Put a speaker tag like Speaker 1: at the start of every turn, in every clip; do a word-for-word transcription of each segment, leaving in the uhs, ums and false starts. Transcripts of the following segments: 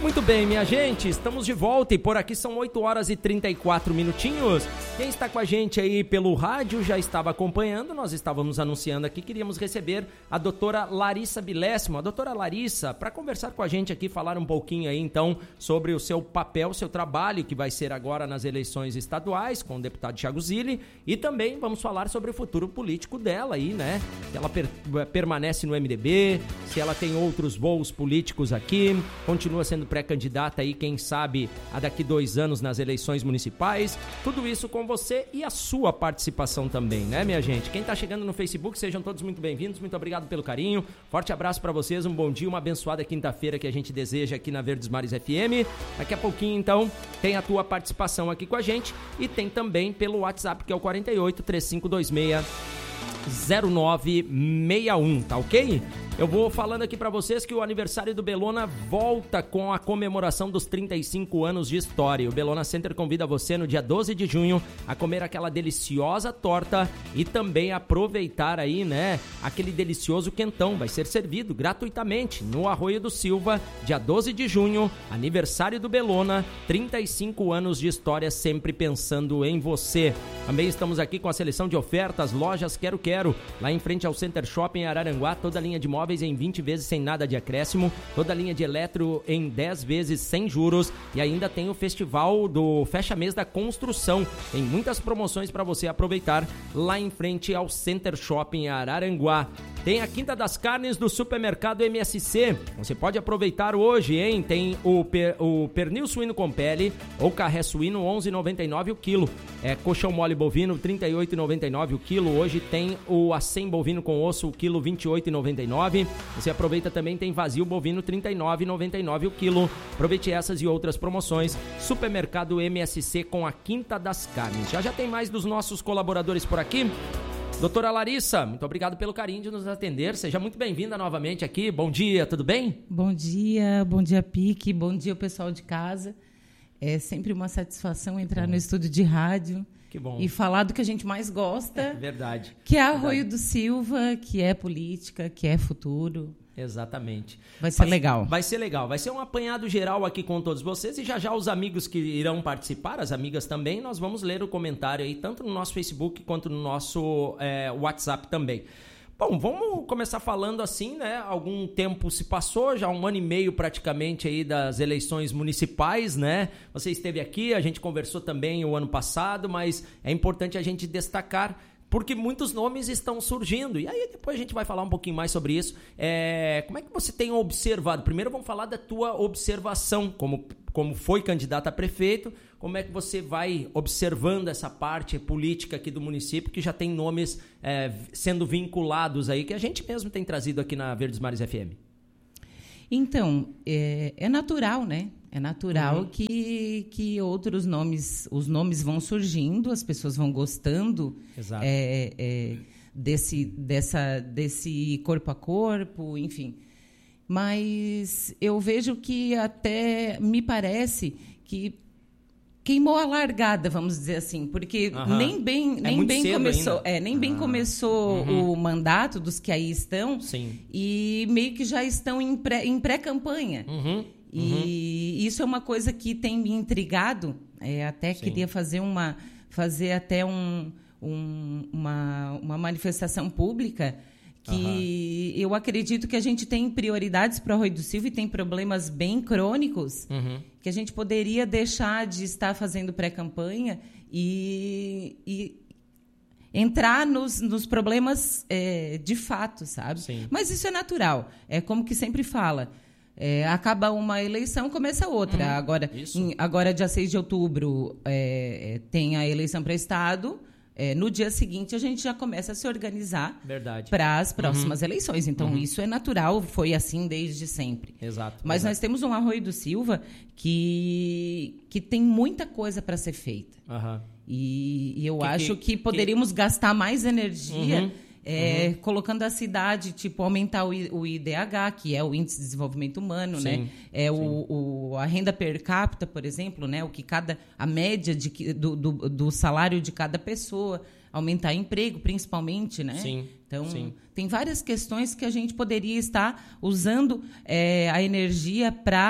Speaker 1: Muito bem, minha gente, estamos de volta e por aqui são oito horas e trinta e quatro minutinhos. Quem está com a gente aí pelo rádio já estava acompanhando, nós estávamos anunciando aqui, queríamos receber a doutora Larissa Bilésimo. A doutora Larissa, para conversar com a gente aqui, falar um pouquinho aí então sobre o seu papel, o seu trabalho que vai ser agora nas eleições estaduais com o deputado Thiago Zilli, e também vamos falar sobre o futuro político dela aí, né? Se ela per- permanece no M D B, se ela tem outros voos políticos aqui, continua sendo pré-candidata aí, quem sabe, a daqui dois anos nas eleições municipais. Tudo isso com você e a sua participação também, né, minha gente? Quem tá chegando no Facebook, sejam todos muito bem-vindos, muito obrigado pelo carinho, forte abraço para vocês, um bom dia, uma abençoada quinta-feira que a gente deseja aqui na Verdes Mares F M. Daqui a pouquinho, então, tem a tua participação aqui com a gente e tem também pelo WhatsApp, que é o quarenta e oito, três cinco dois seis, zero nove seis um, tá ok? Eu vou falando aqui pra vocês que o aniversário do Bellona volta com a comemoração dos trinta e cinco anos de história. O Bellona Center convida você no dia doze de junho a comer aquela deliciosa torta e também aproveitar aí, né, aquele delicioso quentão. Vai ser servido gratuitamente no Arroio do Silva, dia doze de junho, aniversário do Bellona, trinta e cinco anos de história, sempre pensando em você. Também estamos aqui com a seleção de ofertas, lojas Quero Quero, lá em frente ao Center Shopping em Araranguá, toda a linha de móveis em vinte vezes sem nada de acréscimo, toda a linha de eletro em dez vezes sem juros e ainda tem o festival do Fecha Mês da Construção. Tem muitas promoções para você aproveitar lá em frente ao Center Shopping Araranguá. Tem a Quinta das Carnes do Supermercado M S C. Você pode aproveitar hoje, hein? Tem o, per, o pernil suíno com pele ou carré suíno onze reais e noventa e nove centavos o quilo. É, coxão mole bovino trinta e oito reais e noventa e nove centavos o quilo. Hoje tem o acém bovino com osso, o quilo vinte e oito reais e noventa e nove centavos. Você aproveita também, tem vazio bovino trinta e nove reais e noventa e nove centavos o quilo. Aproveite essas e outras promoções. Supermercado M S C com a Quinta das Carnes. Já já tem mais dos nossos colaboradores por aqui. Doutora Larissa, muito obrigado pelo carinho de nos atender. Seja muito bem-vinda novamente aqui. Bom dia, tudo bem?
Speaker 2: Bom dia, bom dia, Pique. Bom dia, o pessoal de casa. É sempre uma satisfação entrar no estúdio de rádio.
Speaker 1: Que bom.
Speaker 2: E falar do que a gente mais gosta.
Speaker 1: É verdade.
Speaker 2: Que é
Speaker 1: Verdade.
Speaker 2: Arroio do Silva, que é política, que é futuro.
Speaker 1: Exatamente.
Speaker 2: Vai ser
Speaker 1: vai,
Speaker 2: legal.
Speaker 1: Vai ser legal. Vai ser um apanhado geral aqui com todos vocês e já já os amigos que irão participar, as amigas também, nós vamos ler o comentário aí, tanto no nosso Facebook quanto no nosso é, WhatsApp também. Bom, vamos começar falando assim, né? Algum tempo se passou, já um ano e meio praticamente aí das eleições municipais, né? Você esteve aqui, a gente conversou também o ano passado, mas é importante a gente destacar porque muitos nomes estão surgindo. E aí depois a gente vai falar um pouquinho mais sobre isso. É, como é que você tem observado? Primeiro vamos falar da tua observação, como, como foi candidata a prefeito, como é que você vai observando essa parte política aqui do município, que já tem nomes é, sendo vinculados aí, que a gente mesmo tem trazido aqui na Verdes Mares F M.
Speaker 2: Então, é, é natural, né? É natural uhum. que, que outros nomes, os nomes vão surgindo, as pessoas vão gostando é, é, desse, dessa, desse corpo a corpo, enfim. Mas eu vejo que até me parece que queimou a largada, vamos dizer assim, porque uhum. nem bem, nem é bem começou, é, nem ah. bem começou uhum. o mandato dos que aí estão.
Speaker 1: Sim.
Speaker 2: E meio que já estão em, pré, em pré-campanha.
Speaker 1: Uhum.
Speaker 2: E uhum. isso é uma coisa que tem me intrigado. É, até Sim. queria fazer uma, fazer até um, um, uma, uma manifestação pública que uhum. eu acredito que a gente tem prioridades para o Arroio do Silva e tem problemas bem crônicos
Speaker 1: uhum.
Speaker 2: que a gente poderia deixar de estar fazendo pré-campanha e, e entrar nos, nos problemas é, de fato, sabe?
Speaker 1: Sim.
Speaker 2: Mas isso é natural. É como que sempre fala. É, acaba uma eleição, começa outra.
Speaker 1: Uhum.
Speaker 2: Agora, em, agora, dia seis de outubro, é, tem a eleição para Estado. É, no dia seguinte, a gente já começa a se organizar para as próximas uhum. eleições. Então, uhum. isso é natural, foi assim desde sempre.
Speaker 1: Exato.
Speaker 2: Mas
Speaker 1: exato.
Speaker 2: nós temos um Arroio do Silva que, que tem muita coisa para ser feita.
Speaker 1: Uhum.
Speaker 2: E, e eu
Speaker 1: que,
Speaker 2: acho
Speaker 1: que,
Speaker 2: que poderíamos que... gastar mais energia...
Speaker 1: Uhum.
Speaker 2: É,
Speaker 1: uhum.
Speaker 2: colocando a cidade, tipo, aumentar o, o I D H, que é o Índice de Desenvolvimento Humano,
Speaker 1: sim,
Speaker 2: né? É
Speaker 1: sim.
Speaker 2: o, o, a renda per capita, por exemplo, né? O que cada, a média de, do, do, do salário de cada pessoa, aumentar emprego, principalmente, né?
Speaker 1: Sim,
Speaker 2: então,
Speaker 1: sim.
Speaker 2: tem várias questões que a gente poderia estar usando é, a energia para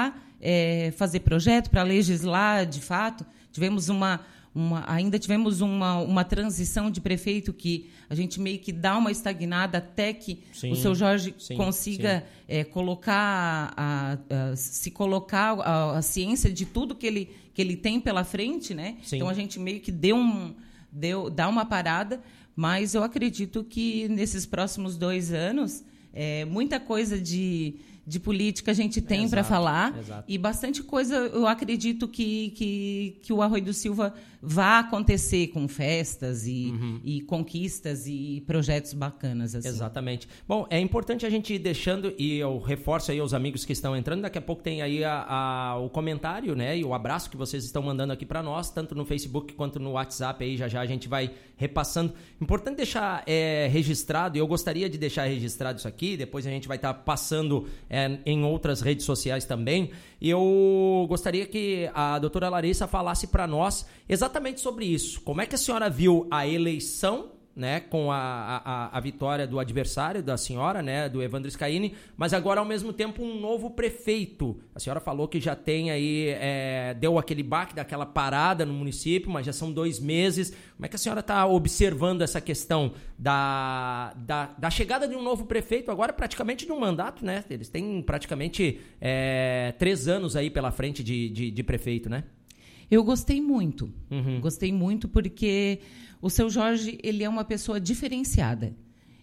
Speaker 2: é, fazer projeto, para legislar, de fato. Tivemos uma, uma, ainda tivemos uma, uma transição de prefeito que a gente meio que dá uma estagnada até que sim, o seu Jorge sim, consiga sim. É, colocar a, a, se colocar a, a ciência de tudo que ele, que ele tem pela frente, né? Então a gente meio que deu um, deu, dá uma parada, mas eu acredito que nesses próximos dois anos é, muita coisa de de política a gente tem para falar exato. E bastante coisa eu acredito que, que, que o Arroio do Silva vá acontecer com festas e, uhum. e conquistas e projetos bacanas. Assim.
Speaker 1: Exatamente. Bom, é importante a gente ir deixando, e eu reforço aí aos amigos que estão entrando, daqui a pouco tem aí a, a, o comentário, né, e o abraço que vocês estão mandando aqui para nós, tanto no Facebook quanto no WhatsApp, aí já já a gente vai repassando. Importante deixar é, registrado, e eu gostaria de deixar registrado isso aqui, depois a gente vai estar tá passando é, em outras redes sociais também, e eu gostaria que a doutora Larissa falasse para nós exatamente sobre isso. Como é que a senhora viu a eleição, né, com a, a, a vitória do adversário da senhora, né, do Evandro Scaini, mas agora ao mesmo tempo um novo prefeito. A senhora falou que já tem aí, é, deu aquele baque, daquela parada no município, mas já são dois meses. Como é que a senhora está observando essa questão da, da, da chegada de um novo prefeito, agora praticamente de um mandato, né? Eles têm praticamente é, três anos aí pela frente de, de, de prefeito, né?
Speaker 2: Eu gostei muito,
Speaker 1: uhum.
Speaker 2: gostei muito porque o seu Jorge, ele é uma pessoa diferenciada.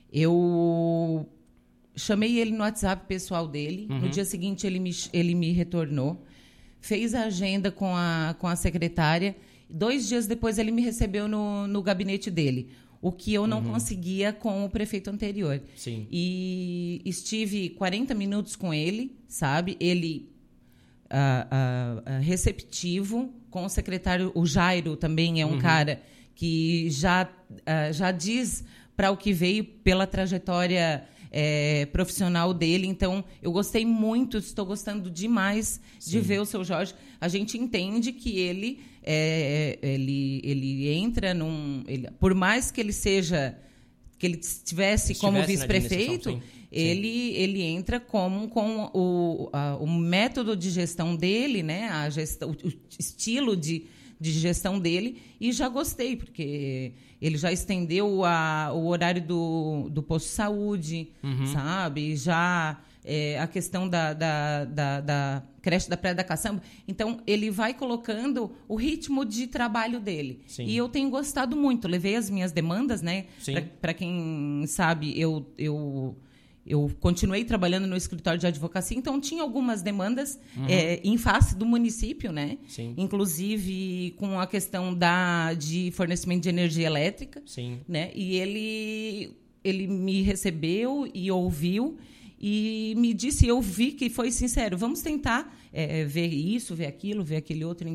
Speaker 2: Eu chamei ele no WhatsApp pessoal dele, uhum. no dia seguinte ele me, ele me retornou, fez a agenda com a, com a secretária, dois dias depois ele me recebeu no, no gabinete dele, o que eu não uhum. conseguia com o prefeito anterior.
Speaker 1: Sim.
Speaker 2: E estive quarenta minutos com ele, sabe? Ele... Uh, uh, uh, receptivo com o secretário. O Jairo também é um uhum. cara que já, uh, já diz para o que veio pela trajetória é, profissional dele. Então, eu gostei muito, estou gostando demais Sim. de ver o seu Jorge. A gente entende que ele, é, ele, ele entra num... Ele, por mais que ele seja... que ele estivesse, estivesse como vice-prefeito, ele, ele entra como, com o, a, o método de gestão dele, né? a gestão, o, o estilo de, de gestão dele, e já gostei, porque ele já estendeu a, o horário do, do posto de saúde, uhum. sabe? Já é, a questão da, da, da, da creche da Praia da Caçamba. Então, ele vai colocando o ritmo de trabalho dele.
Speaker 1: Sim.
Speaker 2: E eu tenho gostado muito. Levei as minhas demandas, né? Para quem sabe, eu, eu, eu continuei trabalhando no escritório de advocacia, então tinha algumas demandas uhum. é, em face do município, né?
Speaker 1: Sim.
Speaker 2: Inclusive com a questão da, de fornecimento de energia elétrica.
Speaker 1: Sim.
Speaker 2: Né? E ele, ele me recebeu e ouviu, e me disse, eu vi que foi sincero, vamos tentar é, ver isso, ver aquilo, ver aquele outro.